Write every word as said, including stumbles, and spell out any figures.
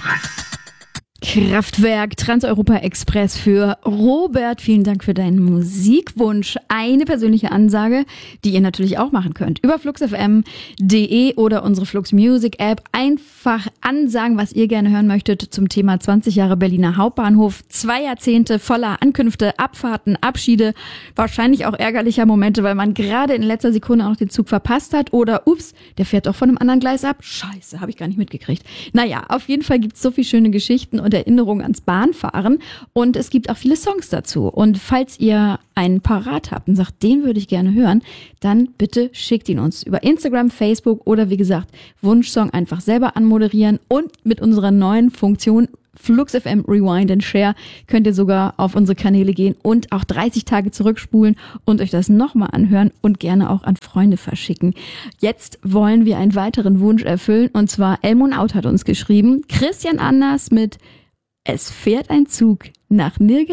Kraftwerk Trans-Europa Express für Robert. Vielen Dank für deinen Musikwunsch. Eine persönliche Ansage, die ihr natürlich auch machen könnt. Über fluxfm punkt de oder unsere Flux Music App einfach ansagen, was ihr gerne hören möchtet zum Thema zwanzig Jahre Berliner Hauptbahnhof. Zwei Jahrzehnte voller Ankünfte, Abfahrten, Abschiede, wahrscheinlich auch ärgerlicher Momente, weil man gerade in letzter Sekunde auch noch den Zug verpasst hat oder ups, der fährt doch von einem anderen Gleis ab. Scheiße, habe ich gar nicht mitgekriegt. Naja, auf jeden Fall gibt es so viele schöne Geschichten und Erinnerungen ans Bahnfahren und es gibt auch viele Songs dazu. Und falls ihr einen parat habt und sagt, den würde ich gerne hören, dann bitte schickt ihn uns über Instagram, Facebook oder wie gesagt, Wunschsong einfach selber anmoderieren und mit unserer neuen Funktion FluxFM Rewind and Share könnt ihr sogar auf unsere Kanäle gehen und auch dreißig Tage zurückspulen und euch das nochmal anhören und gerne auch an Freunde verschicken. Jetzt wollen wir einen weiteren Wunsch erfüllen und zwar Elmon Out hat uns geschrieben, Christian Anders mit Es fährt ein Zug nach nirgends.